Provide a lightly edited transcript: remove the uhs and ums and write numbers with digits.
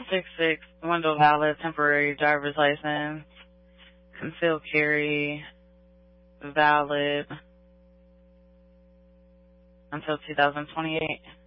166, window valid, temporary driver's license, concealed carry, valid until 2028.